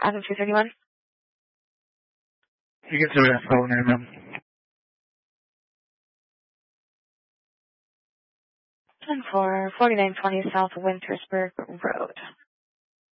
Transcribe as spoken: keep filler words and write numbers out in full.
Adam two thirty-one. You get to that phone there, ma'am. And for forty-nine twenty South Wintersburg Road.